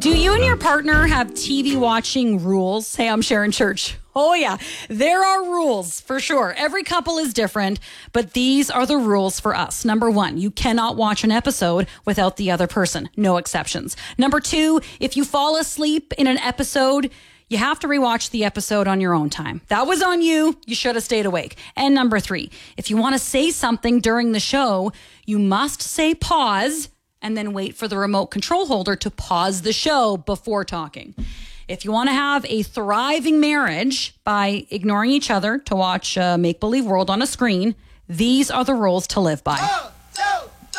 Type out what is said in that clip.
Do you and your partner have TV watching rules? Hey, I'm Sharon Church. Oh, yeah, there are rules for sure. Every couple is different, but these are the rules for us. Number one, you cannot watch an episode without the other person. No exceptions. Number two, if you fall asleep in an episode, you have to rewatch the episode on your own time. That was on you. You should have stayed awake. And number three, if you want to say something during the show, you must say pause and then wait for the remote control holder to pause the show before talking. If you want to have a thriving marriage by ignoring each other to watch a make-believe world on a screen, these are the rules to live by.